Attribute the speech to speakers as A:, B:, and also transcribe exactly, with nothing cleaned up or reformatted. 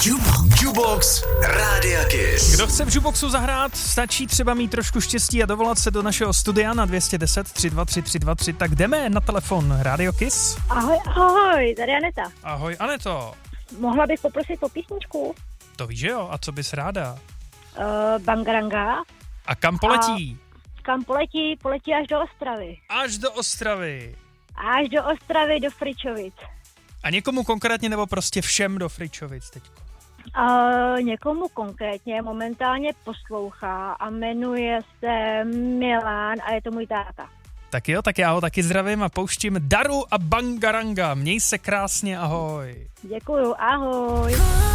A: Jubox Rádia Kiss.
B: Kdo chce v Juboxu zahrát, stačí třeba mít trošku štěstí a dovolat se do našeho studia na dvě stě deset tři dva tři tři dva tři. Tak jdeme na telefon Radio Kiss.
C: Ahoj, ahoj, tady Aneta.
B: Ahoj, Aneto.
C: Mohla bych poprosit o písničku?
B: To víš, že jo? A co bys ráda?
C: Uh, Bangaranga.
B: A kam poletí?
C: A kam poletí? Poletí až do Ostravy.
B: Až do Ostravy.
C: Až do Ostravy, do Fričovic.
B: A někomu konkrétně nebo prostě všem do Fričovic teďko?
C: Uh, někomu konkrétně momentálně poslouchá a jmenuje se Milan a je to můj táta.
B: Tak jo, tak já ho taky zdravím a pouštím Daru a Bangaranga. Měj se krásně, ahoj.
C: Děkuju, ahoj.